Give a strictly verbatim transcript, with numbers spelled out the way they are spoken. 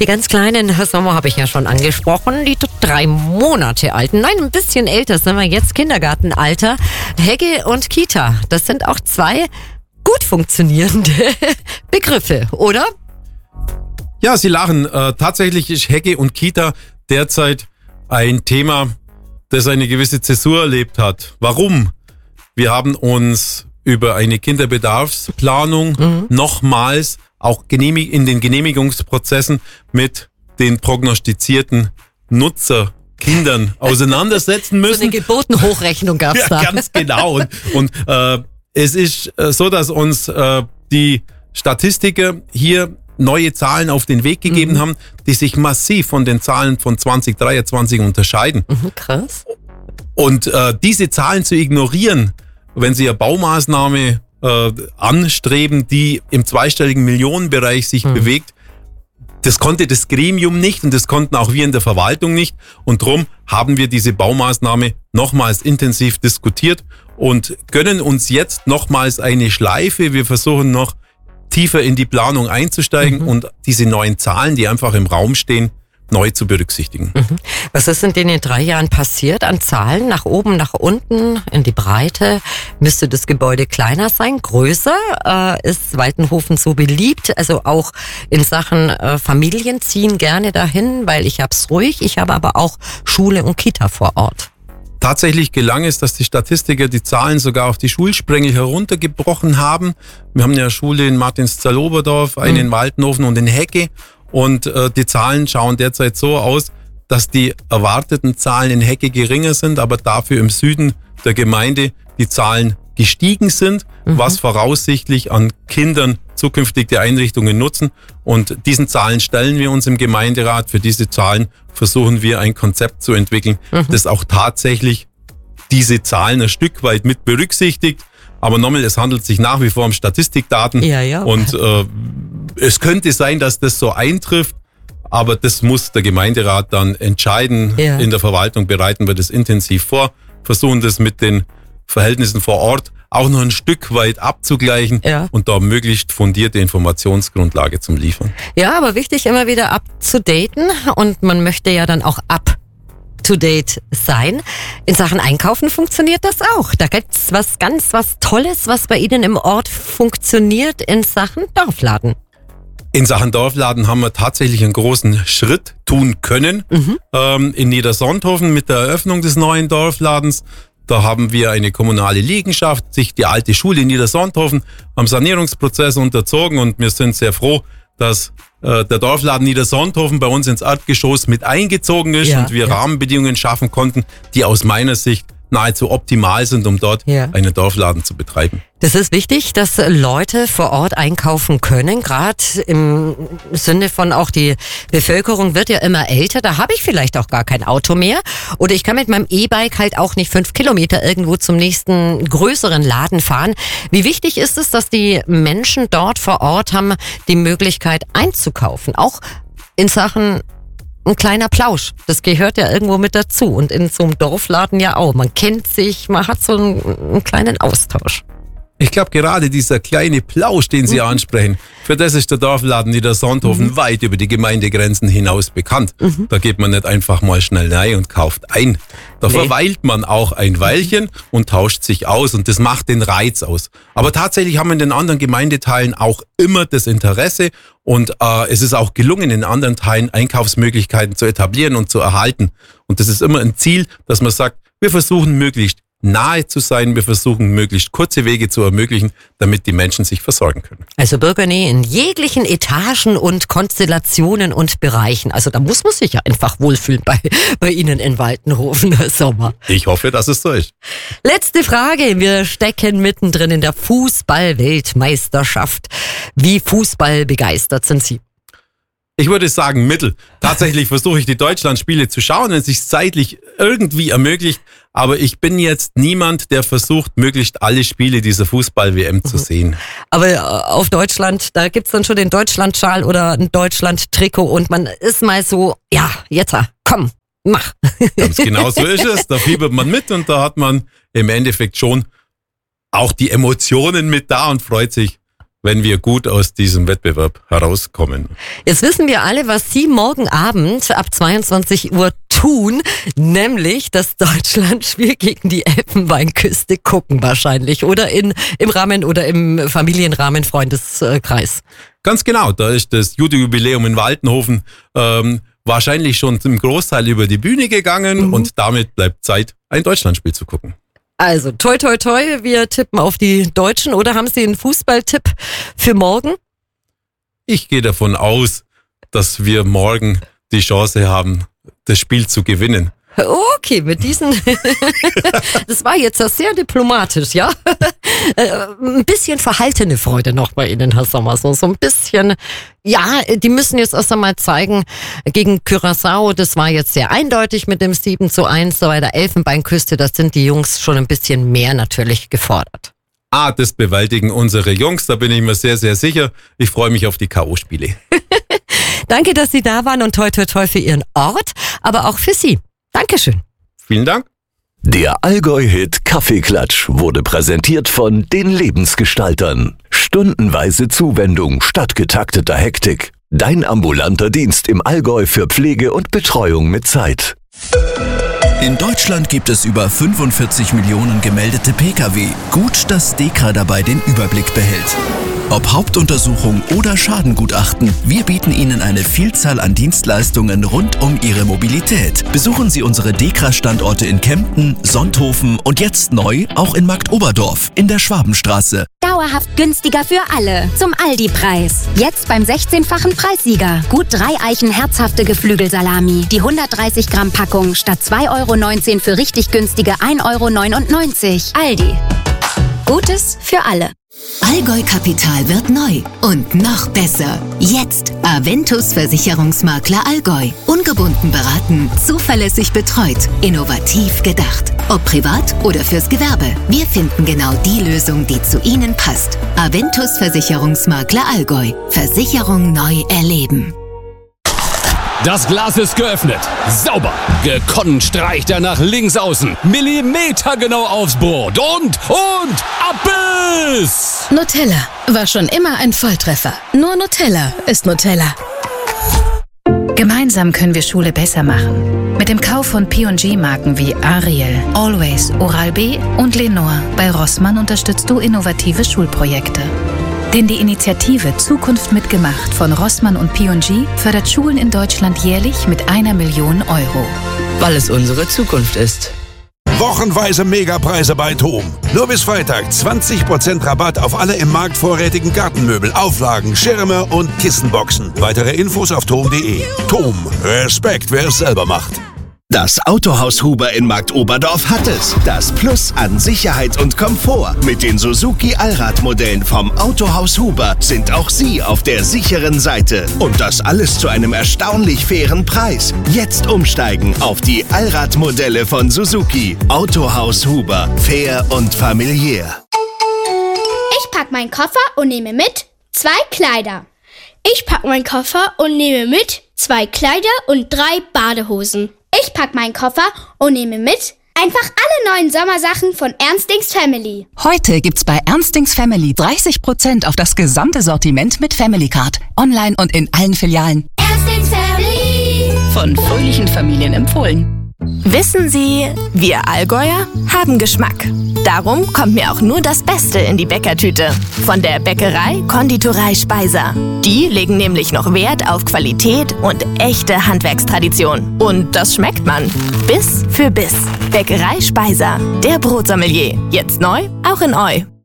Die ganz kleinen, Herr Sommer, habe ich ja schon angesprochen, die drei Monate alten, nein, ein bisschen älter, sind wir jetzt Kindergartenalter, Hegge und Kita, das sind auch zwei gut funktionierende Begriffe, oder? Ja, Sie lachen. Äh, tatsächlich ist Hegge und Kita derzeit ein Thema, das eine gewisse Zäsur erlebt hat. Warum? Wir haben uns über eine Kinderbedarfsplanung mhm. nochmals auch genehmig- in den Genehmigungsprozessen mit den prognostizierten Nutzerkindern auseinandersetzen müssen. So eine Geburtenhochrechnung gab es ja, da. Ganz genau. Und, und äh, es ist äh, so, dass uns äh, die Statistiker hier neue Zahlen auf den Weg gegeben mhm. haben, die sich massiv von den Zahlen von zwanzig dreiundzwanzig unterscheiden. Mhm, krass. Und äh, diese Zahlen zu ignorieren, wenn Sie eine Baumaßnahme äh, anstreben, die im zweistelligen Millionenbereich sich mhm. bewegt, das konnte das Gremium nicht und das konnten auch wir in der Verwaltung nicht. Und darum haben wir diese Baumaßnahme nochmals intensiv diskutiert und gönnen uns jetzt nochmals eine Schleife. Wir versuchen noch tiefer in die Planung einzusteigen mhm. und diese neuen Zahlen, die einfach im Raum stehen, neu zu berücksichtigen. Mhm. Was ist in den drei Jahren passiert an Zahlen? Nach oben, nach unten, in die Breite? Müsste das Gebäude kleiner sein, größer? Äh, ist Waltenhofen so beliebt? Also auch in Sachen äh, Familien ziehen gerne dahin, weil ich hab's ruhig. Ich habe aber auch Schule und Kita vor Ort. Tatsächlich gelang es, dass die Statistiker die Zahlen sogar auf die Schulsprengel heruntergebrochen haben. Wir haben ja Schule in Martinszell-Oberdorf, eine mhm. in Waltenhofen und in Hegge. Und äh, die Zahlen schauen derzeit so aus, dass die erwarteten Zahlen in Hegge geringer sind, aber dafür im Süden der Gemeinde die Zahlen gestiegen sind, mhm. was voraussichtlich an Kindern zukünftig die Einrichtungen nutzen. Und diesen Zahlen stellen wir uns im Gemeinderat. Für diese Zahlen versuchen wir ein Konzept zu entwickeln, mhm. das auch tatsächlich diese Zahlen ein Stück weit mit berücksichtigt. Aber nochmal, es handelt sich nach wie vor um Statistikdaten. Ja, ja. Und äh, es könnte sein, dass das so eintrifft, aber das muss der Gemeinderat dann entscheiden. Ja. In der Verwaltung bereiten wir das intensiv vor, versuchen das mit den Verhältnissen vor Ort auch noch ein Stück weit abzugleichen ja. und da möglichst fundierte Informationsgrundlage zum Liefern. Ja, aber wichtig, immer wieder up-to-daten und man möchte ja dann auch up to date sein. In Sachen Einkaufen funktioniert das auch. Da gibt's was ganz was Tolles, was bei Ihnen im Ort funktioniert in Sachen Dorfladen. In Sachen Dorfladen haben wir tatsächlich einen großen Schritt tun können. Mhm. Ähm, in Niedersonthofen mit der Eröffnung des neuen Dorfladens. Da haben wir eine kommunale Liegenschaft, sich die alte Schule in Niedersonthofen am Sanierungsprozess unterzogen und wir sind sehr froh, dass äh, der Dorfladen Niedersonthofen bei uns ins Erdgeschoss mit eingezogen ist ja, und wir ja. Rahmenbedingungen schaffen konnten, die aus meiner Sicht nahezu optimal sind, um dort ja. einen Dorfladen zu betreiben. Das ist wichtig, dass Leute vor Ort einkaufen können, gerade im Sinne von auch die Bevölkerung wird ja immer älter, da habe ich vielleicht auch gar kein Auto mehr oder ich kann mit meinem E-Bike halt auch nicht fünf Kilometer irgendwo zum nächsten größeren Laden fahren. Wie wichtig ist es, dass die Menschen dort vor Ort haben, die Möglichkeit einzukaufen, auch in Sachen ein kleiner Plausch, das gehört ja irgendwo mit dazu und in so einem Dorfladen ja auch. Man kennt sich, man hat so einen, einen kleinen Austausch. Ich glaube, gerade dieser kleine Plausch, den Sie mhm. ansprechen, für das ist der Dorfladen Niedersonthofen mhm. weit über die Gemeindegrenzen hinaus bekannt. Mhm. Da geht man nicht einfach mal schnell rein und kauft ein. Da nee. verweilt man auch ein Weilchen und tauscht sich aus und das macht den Reiz aus. Aber tatsächlich haben wir in den anderen Gemeindeteilen auch immer das Interesse und äh, es ist auch gelungen, in anderen Teilen Einkaufsmöglichkeiten zu etablieren und zu erhalten. Und das ist immer ein Ziel, dass man sagt, wir versuchen möglichst nahe zu sein. Wir versuchen, möglichst kurze Wege zu ermöglichen, damit die Menschen sich versorgen können. Also Bürgernähe in jeglichen Etagen und Konstellationen und Bereichen. Also da muss man sich ja einfach wohlfühlen bei, bei Ihnen in Waltenhofen, Herr Sommer. Ich hoffe, dass es so ist. Letzte Frage. Wir stecken mittendrin in der Fußball-Weltmeisterschaft. Wie fußballbegeistert sind Sie? Ich würde sagen mittel. Tatsächlich versuche ich die Deutschlandspiele zu schauen, wenn es sich zeitlich irgendwie ermöglicht. Aber ich bin jetzt niemand, der versucht, möglichst alle Spiele dieser Fußball-W M zu sehen. Aber auf Deutschland, da gibt's dann schon den Deutschlandschal oder ein Deutschland-Trikot und man ist mal so, ja, jetzt, komm, mach. Ganz genau so ist es. Da fiebert man mit und da hat man im Endeffekt schon auch die Emotionen mit da und freut sich, wenn wir gut aus diesem Wettbewerb herauskommen. Jetzt wissen wir alle, was Sie morgen Abend ab zweiundzwanzig Uhr tun, nämlich das Deutschlandspiel gegen die Elfenbeinküste gucken wahrscheinlich oder in, im Rahmen oder im Familienrahmen Freundeskreis. Ganz genau, da ist das Jude-Jubiläum in Waltenhofen ähm, wahrscheinlich schon zum Großteil über die Bühne gegangen mhm. und damit bleibt Zeit, ein Deutschlandspiel zu gucken. Also toi toi toi, wir tippen auf die Deutschen oder haben Sie einen Fußballtipp für morgen? Ich gehe davon aus, dass wir morgen die Chance haben, das Spiel zu gewinnen. Okay, mit diesen, das war jetzt sehr diplomatisch, ja? Ein bisschen verhaltene Freude noch bei Ihnen, Herr Sommer, so, so ein bisschen, ja, die müssen jetzt erst einmal zeigen, gegen Curaçao, das war jetzt sehr eindeutig mit dem sieben zu eins, so bei der Elfenbeinküste, da sind die Jungs schon ein bisschen mehr natürlich gefordert. Ah, das bewältigen unsere Jungs, da bin ich mir sehr, sehr sicher. Ich freue mich auf die K O-Spiele. Danke, dass Sie da waren und toi toi toi für Ihren Ort, aber auch für Sie. Dankeschön. Vielen Dank. Der Allgäu-Hit Kaffeeklatsch wurde präsentiert von den Lebensgestaltern. Stundenweise Zuwendung statt getakteter Hektik. Dein ambulanter Dienst im Allgäu für Pflege und Betreuung mit Zeit. In Deutschland gibt es über fünfundvierzig Millionen gemeldete Pkw. Gut, dass DEKRA dabei den Überblick behält. Ob Hauptuntersuchung oder Schadengutachten, wir bieten Ihnen eine Vielzahl an Dienstleistungen rund um Ihre Mobilität. Besuchen Sie unsere DEKRA-Standorte in Kempten, Sonthofen und jetzt neu auch in Marktoberdorf in der Schwabenstraße. Dauerhaft günstiger für alle. Zum Aldi-Preis. Jetzt beim sechzehnfachen Preissieger. Gut drei Eichen herzhafte Geflügelsalami. Die hundertdreißig Gramm Packung statt zwei Euro neunzehn für richtig günstige ein Euro neunundneunzig. Aldi. Gutes für alle. Allgäu Kapital wird neu und noch besser. Jetzt Aventus Versicherungsmakler Allgäu. Ungebunden beraten, zuverlässig betreut, innovativ gedacht. Ob privat oder fürs Gewerbe. Wir finden genau die Lösung, die zu Ihnen passt. Aventus Versicherungsmakler Allgäu. Versicherung neu erleben. Das Glas ist geöffnet. Sauber. Gekonnt streicht er nach links außen. Millimetergenau aufs Brot. Und, und, Abbiss! Nutella war schon immer ein Volltreffer. Nur Nutella ist Nutella. Gemeinsam können wir Schule besser machen. Mit dem Kauf von P und G-Marken wie Ariel, Always, Oral-B und Lenore bei Rossmann unterstützt du innovative Schulprojekte. Denn die Initiative Zukunft mitgemacht von Rossmann und P und G fördert Schulen in Deutschland jährlich mit einer Million Euro. Weil es unsere Zukunft ist. Wochenweise Megapreise bei TOM. Nur bis Freitag zwanzig Prozent Rabatt auf alle im Markt vorrätigen Gartenmöbel, Auflagen, Schirme und Kissenboxen. Weitere Infos auf tom punkt de. TOM. Respekt, wer es selber macht. Das Autohaus Huber in Marktoberdorf hat es. Das Plus an Sicherheit und Komfort. Mit den Suzuki Allradmodellen vom Autohaus Huber sind auch Sie auf der sicheren Seite. Und das alles zu einem erstaunlich fairen Preis. Jetzt umsteigen auf die Allradmodelle von Suzuki. Autohaus Huber. Fair und familiär. Ich pack meinen Koffer und nehme mit zwei Kleider. Ich pack meinen Koffer und nehme mit zwei Kleider und drei Badehosen. Ich pack meinen Koffer und nehme mit einfach alle neuen Sommersachen von Ernstings Family. Heute gibt's bei Ernstings Family dreißig Prozent auf das gesamte Sortiment mit Family Card. Online und in allen Filialen. Ernstings Family. Von fröhlichen Familien empfohlen. Wissen Sie, wir Allgäuer haben Geschmack. Darum kommt mir auch nur das Beste in die Bäckertüte. Von der Bäckerei Konditorei Speiser. Die legen nämlich noch Wert auf Qualität und echte Handwerkstradition. Und das schmeckt man. Biss für Biss. Bäckerei Speiser. Der Brotsommelier. Jetzt neu, auch in Eu.